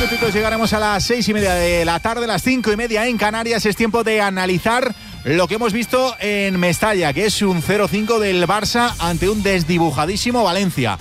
minutitos llegaremos a las 6:30 de la tarde, las 5:30 en Canarias. Es tiempo de analizar lo que hemos visto en Mestalla, que es un 0-5 del Barça ante un desdibujadísimo Valencia.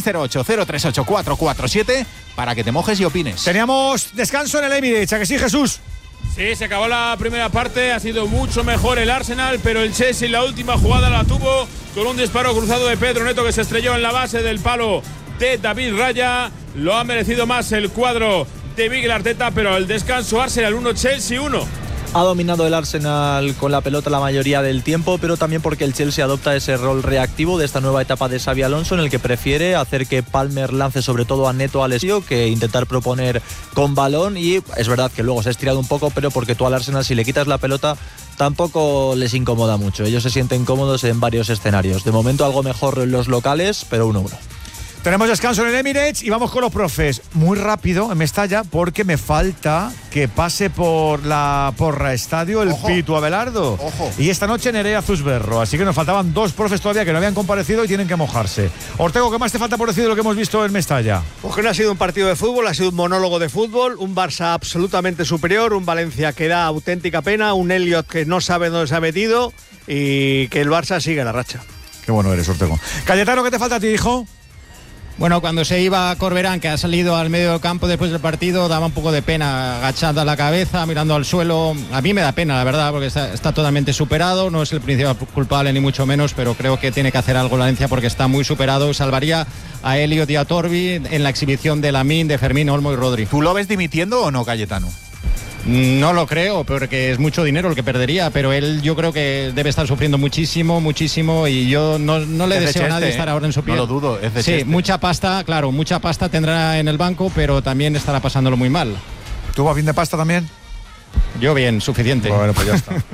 608-038-447 para que te mojes y opines. Teníamos descanso en el Emirates, ¿a que sí, Jesús? Sí, se acabó la primera parte, ha sido mucho mejor el Arsenal, pero el Chelsea la última jugada la tuvo con un disparo cruzado de Pedro Neto que se estrelló en la base del palo de David Raya. Lo ha merecido más el cuadro de Mikel Arteta, pero el descanso Arsenal 1, Chelsea 1. Ha dominado el Arsenal con la pelota la mayoría del tiempo, pero también porque el Chelsea adopta ese rol reactivo de esta nueva etapa de Xabi Alonso, en el que prefiere hacer que Palmer lance sobre todo a Neto al estilo que intentar proponer con balón. Y es verdad que luego se ha estirado un poco, pero porque tú al Arsenal, si le quitas la pelota, tampoco les incomoda mucho. Ellos se sienten cómodos en varios escenarios. De momento algo mejor los locales, pero 1-1. Tenemos descanso en el Emirates y vamos con los profes. Muy rápido en Mestalla, porque me falta que pase por la Porra Estadio el Pitu Abelardo. Ojo. Y esta noche Nerea Zusberro. Así que nos faltaban 2 profes todavía que no habían comparecido y tienen que mojarse. Ortego, ¿qué más te falta por decir de lo que hemos visto en Mestalla? Pues que no ha sido un partido de fútbol, ha sido un monólogo de fútbol. Un Barça absolutamente superior, un Valencia que da auténtica pena, un Elliot que no sabe dónde se ha metido y que el Barça sigue la racha. Qué bueno eres, Ortego. Cayetano, ¿qué te falta a ti, hijo? Bueno, cuando se iba Corberán, que ha salido al medio del campo después del partido, daba un poco de pena, agachada la cabeza, mirando al suelo. A mí me da pena, la verdad, porque está totalmente superado. No es el principal culpable, ni mucho menos, pero creo que tiene que hacer algo Valencia porque está muy superado. Salvaría a Elliot y a Torbi en la exhibición de Lamine, de Fermín, Olmo y Rodri. ¿Tú lo ves dimitiendo o no, Cayetano? No lo creo, porque es mucho dinero el que perdería, pero él yo creo que debe estar sufriendo muchísimo, y yo no le deseo a nadie estar ahora en su piel. No lo dudo, es de Sí, Cheste. mucha pasta tendrá en el banco, pero también estará pasándolo muy mal. ¿Tú a fin de pasta también? Yo bien, suficiente. Bueno, pues ya está.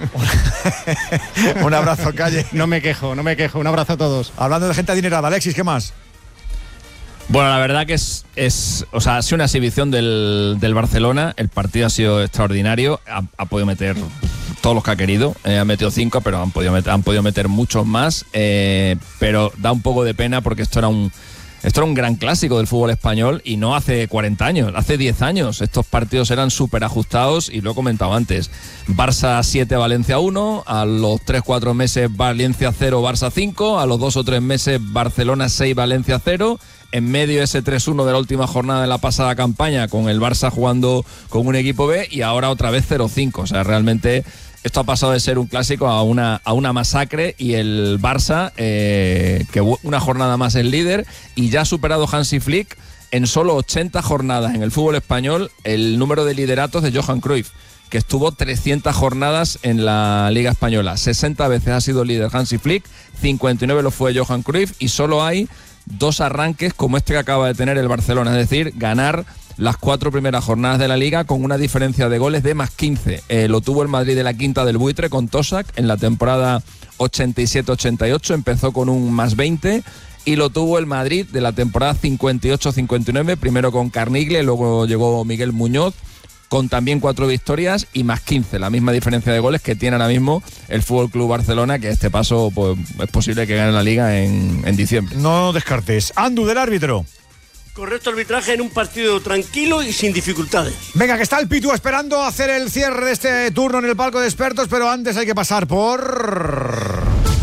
Un abrazo, Calle. No me quejo, un abrazo a todos. Hablando de gente adinerada, Alexis, ¿qué más? Bueno, la verdad que ha sido una exhibición del Barcelona. El partido ha sido extraordinario. Ha podido meter todos los que ha querido. Ha metido 5, pero han podido meter muchos más. Pero da un poco de pena porque esto era un gran clásico del fútbol español y no hace 40 años, hace 10 años. Estos partidos eran súper ajustados y lo he comentado antes. Barça 7, Valencia 1. A los 3-4 meses Valencia 0, Barça 5. A los 2 o 3 meses Barcelona 6, Valencia 0. En medio ese 3-1 de la última jornada de la pasada campaña, con el Barça jugando con un equipo B, y ahora otra vez 0-5. O sea, realmente esto ha pasado de ser un clásico a una masacre, y el Barça, que una jornada más es líder, y ya ha superado Hansi Flick en solo 80 jornadas en el fútbol español el número de lideratos de Johan Cruyff, que estuvo 300 jornadas en la Liga Española. 60 veces ha sido líder Hansi Flick, 59 lo fue Johan Cruyff, y solo hay 2 arranques como este que acaba de tener el Barcelona, es decir, ganar las 4 primeras jornadas de la Liga con una diferencia de goles de más 15. Lo tuvo el Madrid de la Quinta del Buitre con Tosak en la temporada 87-88, empezó con un más 20, y lo tuvo el Madrid de la temporada 58-59, primero con Carnigle, luego llegó Miguel Muñoz, con también 4 victorias y más 15, la misma diferencia de goles que tiene ahora mismo el Fútbol Club Barcelona, que este paso pues, es posible que gane la Liga en diciembre. No descartes. Andu, del árbitro. Correcto arbitraje en un partido tranquilo y sin dificultades. Venga, que está el Pitu esperando hacer el cierre de este turno en el palco de expertos, pero antes hay que pasar por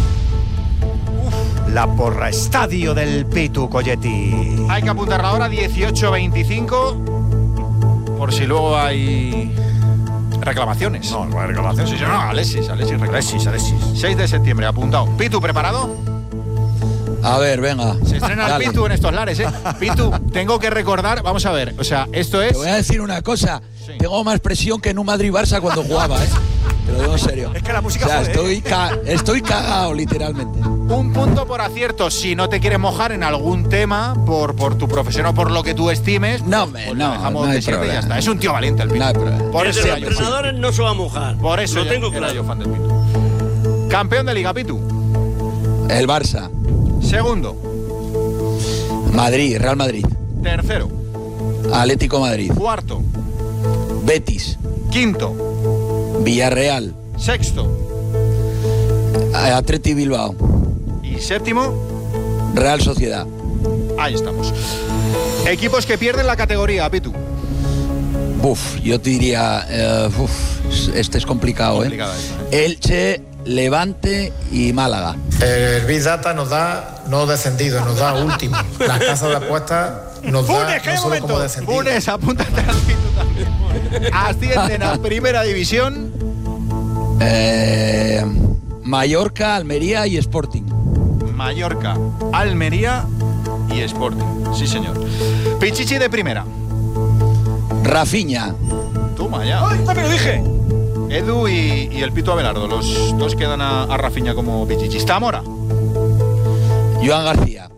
la Porra Estadio del Pitu Colletti. Hay que apuntar la hora 18:25 por si luego hay reclamaciones. No hay reclamaciones. Sí, no, Alexis reclama. Alexis. 6 de septiembre, apuntado. Pitu, ¿preparado? A ver, venga. Se estrena el Pitu en estos lares, ¿eh? Pitu, tengo que recordar, vamos a ver, o sea, esto es... Te voy a decir una cosa, sí. Tengo más presión que en un Madrid-Barça cuando jugaba, ¿eh? Te lo digo en serio. Es que la música jode, estoy cagado, literalmente. Un punto por acierto, si no te quieres mojar en algún tema, por tu profesión o por lo que tú estimes, no dejamos hay de siete y ya está. Es un tío valiente el Pitu. No hay problema. Por eso los entrenadores no se va a mojar. Por eso lo tengo claro. Yo fan del Pitu. Campeón de Liga, Pitu. El Barça. Segundo. Madrid, Real Madrid. Tercero. Atlético Madrid. Cuarto. Betis. Quinto. Villarreal. Sexto. Atleti Bilbao. Y séptimo. Real Sociedad. Ahí estamos. Equipos que pierden la categoría, Pitu. Yo te diría, este es complicado, Elche, Levante y Málaga. El Big Data nos da no descendido, nos da último. Las casas de apuestas nos da no solo como descendido. Funes, apúntate al pito también. Ascienden a Primera División. Mallorca, Almería y Sporting. Mallorca, Almería y Sporting. Sí, señor. Pichichi de Primera. Rafinha. Toma ya. ¡Ay, también lo dije! Edu y el Pito Abelardo. Los dos quedan a Rafinha como Pichichi. Zamora. Joan García.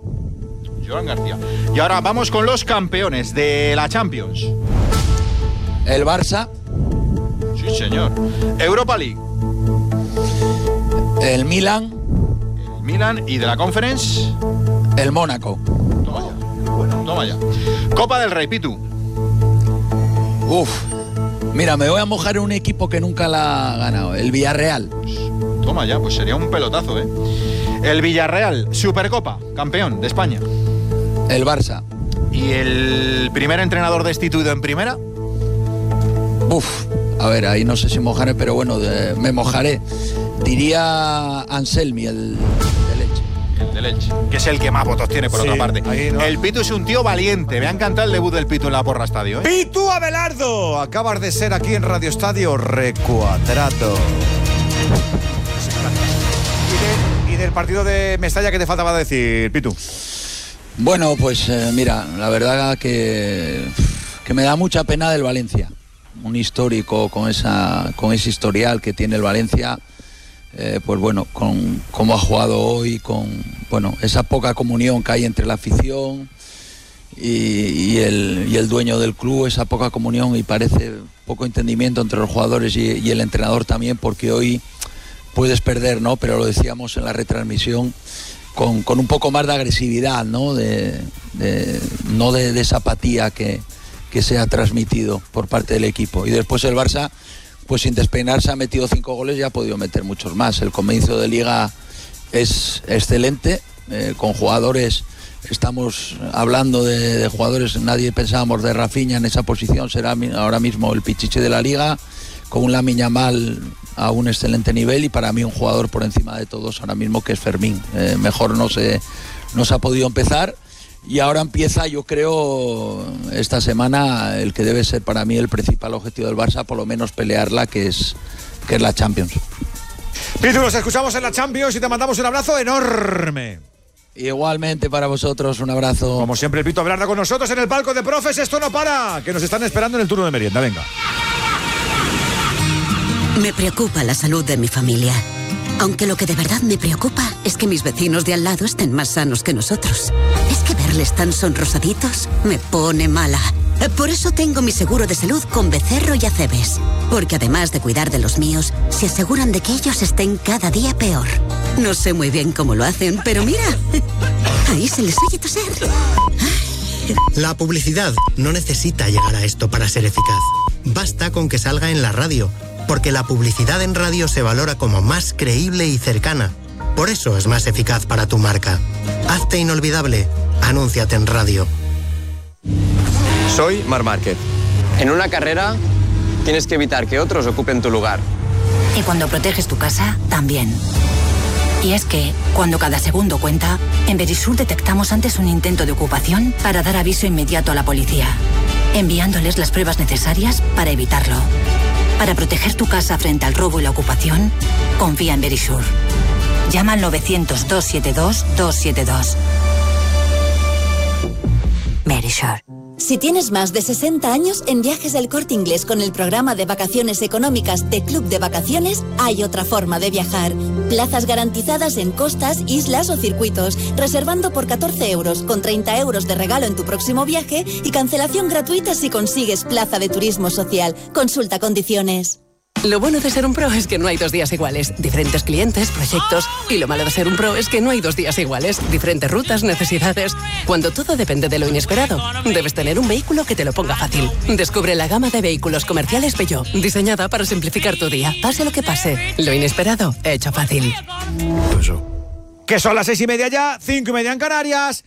Y ahora vamos con los campeones de la Champions. El Barça. Sí, señor. Europa League. El Milan. Y de la Conference. El Mónaco. Toma ya. Copa del Rey, Pitu. Mira, me voy a mojar en un equipo que nunca la ha ganado, el Villarreal. Toma ya, pues sería un pelotazo, El Villarreal, Supercopa, campeón de España. El Barça. ¿Y el primer entrenador destituido en Primera? A ver, ahí no sé si mojaré, pero bueno, me mojaré. Diría Anselmi, el de Elche, que es el que más votos tiene, por otra parte. No. El Pitu es un tío valiente. Me ha encantado el debut del Pitu en la Porra Estadio. Pitu Abelardo, acabas de ser aquí en Radio Estadio Recuadrado. ¿Y del partido de Mestalla qué te faltaba decir, Pitu? Bueno, pues mira, la verdad que me da mucha pena del Valencia. Un histórico con ese historial que tiene el Valencia. Pues bueno, con cómo ha jugado hoy, con esa poca comunión que hay entre la afición y el dueño del club, esa poca comunión y parece poco entendimiento entre los jugadores y el entrenador también, porque hoy puedes perder, ¿no? Pero lo decíamos en la retransmisión, con un poco más de agresividad, ¿no? De esa apatía que se ha transmitido por parte del equipo. Y después el Barça, pues sin despeinarse, ha metido 5 goles y ha podido meter muchos más. El comienzo de Liga es excelente, con jugadores, estamos hablando de jugadores, nadie pensábamos de Rafinha en esa posición, será ahora mismo el Pichichi de la Liga, con un Lamine Yamal a un excelente nivel y para mí un jugador por encima de todos ahora mismo, que es Fermín. Mejor no se ha podido empezar. Y ahora empieza, yo creo, esta semana, el que debe ser para mí el principal objetivo del Barça, por lo menos pelearla, que es la Champions. Pitu, nos escuchamos en la Champions y te mandamos un abrazo enorme. Igualmente para vosotros, un abrazo. Como siempre, el Pito Abelardo con nosotros en el palco de profes. Esto no para, que nos están esperando en el turno de merienda. Venga. Me preocupa la salud de mi familia. Aunque lo que de verdad me preocupa es que mis vecinos de al lado estén más sanos que nosotros. Es que verles tan sonrosaditos me pone mala. Por eso tengo mi seguro de salud con Becerro y Acebes. Porque además de cuidar de los míos, se aseguran de que ellos estén cada día peor. No sé muy bien cómo lo hacen, pero mira, ahí se les oye toser. La publicidad no necesita llegar a esto para ser eficaz. Basta con que salga en la radio, porque la publicidad en radio se valora como más creíble y cercana. Por eso es más eficaz para tu marca. Hazte inolvidable. Anúnciate en radio. Soy Marc Márquez. En una carrera tienes que evitar que otros ocupen tu lugar. Y cuando proteges tu casa, también. Y es que, cuando cada segundo cuenta, en Verisur detectamos antes un intento de ocupación para dar aviso inmediato a la policía, enviándoles las pruebas necesarias para evitarlo. Para proteger tu casa frente al robo y la ocupación, confía en Verisur. Llama al 900-272-272. Verisur. Si tienes más de 60 años, en Viajes del Corte Inglés con el programa de vacaciones económicas de Club de Vacaciones, hay otra forma de viajar. Plazas garantizadas en costas, islas o circuitos, reservando por 14 euros, con 30 euros de regalo en tu próximo viaje y cancelación gratuita si consigues plaza de turismo social. Consulta condiciones. Lo bueno de ser un pro es que no hay 2 días iguales. Diferentes clientes, proyectos. Y lo malo de ser un pro es que no hay 2 días iguales. Diferentes rutas, necesidades. Cuando todo depende de lo inesperado, debes tener un vehículo que te lo ponga fácil. Descubre la gama de vehículos comerciales Peugeot, diseñada para simplificar tu día. Pase lo que pase, lo inesperado, hecho fácil. Que son las 6:30 ya, 5:30 en Canarias.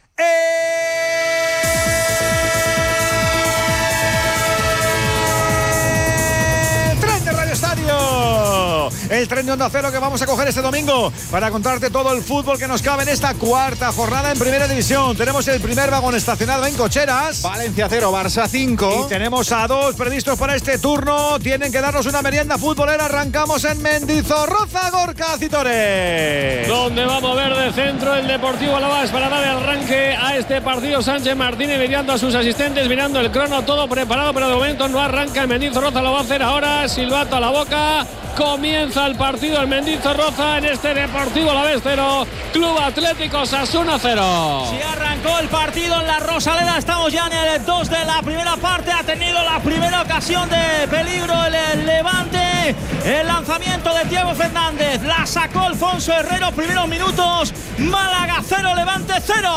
el tren de Onda Cero que vamos a coger este domingo para contarte todo el fútbol que nos cabe en esta cuarta jornada en Primera División. Tenemos el primer vagón estacionado en Cocheras. Valencia 0, Barça 5. Y tenemos a 2 previstos para este turno. Tienen que darnos una merienda futbolera. Arrancamos en Mendizorroza, Gorka Citores. Donde va a mover de centro el Deportivo Alavés para dar el arranque a este partido. Sánchez Martínez mirando a sus asistentes, mirando el crono, todo preparado, pero de momento no arranca el Mendizorroza. Lo va a hacer ahora, silbato a la boca. Comienza el partido el Mendizorroza en este Deportivo Alavés 0, Club Atlético Osasuna 0. Si arrancó el partido en la Rosaleda, estamos ya en el 2 de la primera parte. Ha tenido la primera ocasión de peligro el Levante. El lanzamiento de Diego Fernández, la sacó Alfonso Herrero, primeros minutos. Málaga 0, Levante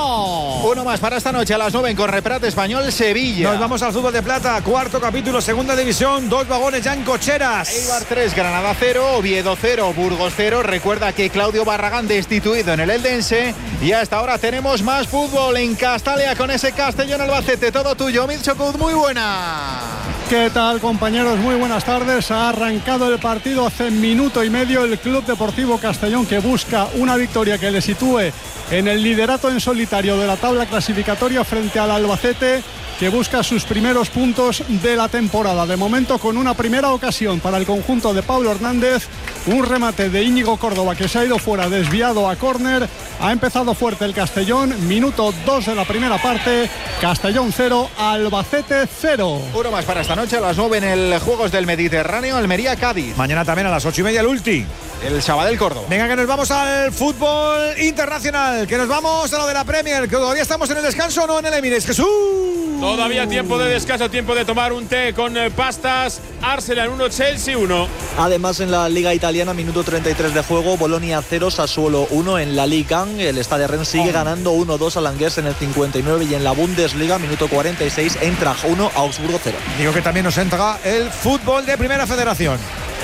0. Uno más para esta noche a las 9 en Correprat Español Sevilla. Nos vamos al fútbol de plata, cuarto capítulo, segunda división, 2 vagones ya en Cocheras. Eibar 3, Granada 0, Oviedo 0, Burgos 0. Recuerda que Claudio Barragán destituido en el Eldense. Y hasta ahora tenemos más fútbol en Castalia con ese Castellón Albacete. Todo tuyo, Mitchokut, muy buena. ¿Qué tal, compañeros? Muy buenas tardes. Ha arrancado el partido hace minuto y medio. El Club Deportivo Castellón, que busca una victoria que le sitúe en el liderato en solitario de la tabla clasificatoria frente al Albacete, que busca sus primeros puntos de la temporada. De momento, con una primera ocasión para el conjunto de Pablo Hernández, un remate de Íñigo Córdoba que se ha ido fuera, desviado a córner. Ha empezado fuerte el Castellón. Minuto 2 de la primera parte. Castellón 0, Albacete 0. Uno más para esta noche a las 9 en el Juegos del Mediterráneo, Almería-Cádiz. Mañana también a las 8:30 el Ulti. El Sabadell Córdoba. Venga, que nos vamos al fútbol internacional, que nos vamos a lo de la Premier, que todavía estamos en el descanso, no en el Emirates. Jesús. Todavía tiempo de descanso, tiempo de tomar un té con pastas. Arsenal 1, Chelsea 1. Además, en la Liga Italiana, minuto 33 de juego, Bolonia 0, Sassuolo 1. En la Liga, el Stade Rennes sigue ganando 1-2 al Angers en el 59. Y en la Bundesliga, minuto 46, Eintracht 1, Augsburgo 0. Digo que también nos entra el fútbol de Primera Federación.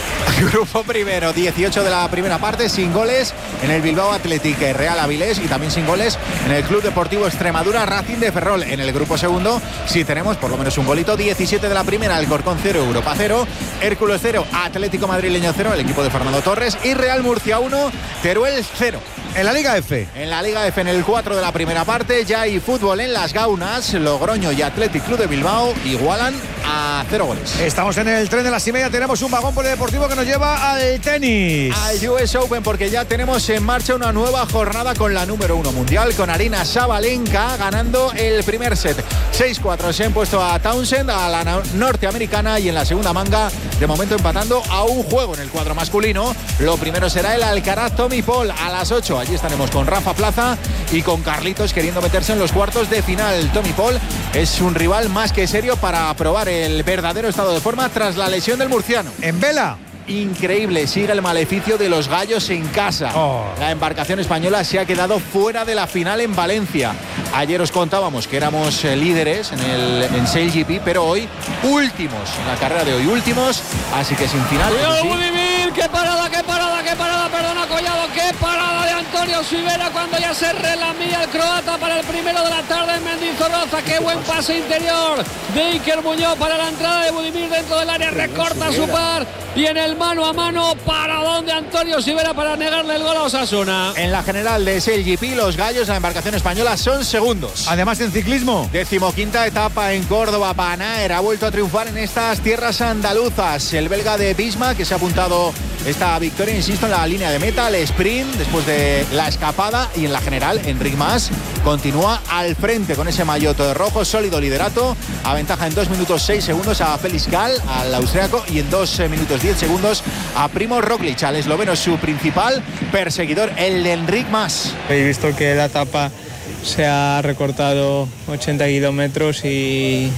Grupo primero, 18 de la primera parte, sin goles en el Bilbao Athletic Real Avilés y también sin goles en el Club Deportivo Extremadura Racing de Ferrol. En el grupo segundo sí tenemos por lo menos un golito, 17 de la primera, Alcorcón 0, Europa 0, Hércules 0, Atlético Madrileño 0, el equipo de Fernando Torres, y Real Murcia 1, Teruel 0. En la Liga F. En la Liga F, en el 4 de la primera parte, ya hay fútbol en las Gaunas. Logroño y Athletic Club de Bilbao igualan a 0 goles. Estamos en el tren de las 6:30. Tenemos un vagón polideportivo que nos lleva al tenis. Al US Open, porque ya tenemos en marcha una nueva jornada con la número 1 mundial, con Aryna Sabalenka ganando el primer set. 6-4 se ha impuesto a Townsend, a la norteamericana, y en la segunda manga, de momento empatando a un juego en el cuadro masculino. Lo primero será el Alcaraz Tommy Paul a las 8. Allí estaremos con Rafa Plaza y con Carlitos queriendo meterse en los cuartos de final. Tommy Paul es un rival más que serio para probar el verdadero estado de forma tras la lesión del murciano. En vela. Increíble, sigue el maleficio de los gallos en casa. La embarcación española se ha quedado fuera de la final en Valencia. Ayer os contábamos que éramos líderes en SailGP, pero hoy últimos, en la carrera de hoy últimos, así que sin final. ¡Cuidado, Budimir! ¡Qué parada, qué parada, qué parada! Perdona, Collado, qué parada de Antonio Sivera cuando ya se relamía el croata para el primero de la tarde en Mendizorroza. ¡Qué buen pase interior de Iker Muñoz para la entrada de Budimir dentro del área! Recorta su par y en el mano a mano, paradón de Antonio Sivera para negarle el gol a Osasuna. En la general de SailGP, los gallos de la embarcación española son segundos. Además, en ciclismo, 15ª etapa en Córdoba. Panaer ha vuelto a triunfar en estas tierras andaluzas. El belga de Bisma, que se ha apuntado esta victoria, insisto, en la línea de meta, el sprint después de la escapada, y en la general, Enric Mas continúa al frente con ese maillot rojo, sólido liderato, aventaja en 2 minutos 6 segundos a Felix Gall, al austriaco, y en 2 minutos 10 segundos a Primož Roglič, al esloveno, su principal perseguidor, el de Enric Mas. He visto que la etapa se ha recortado 80 kilómetros y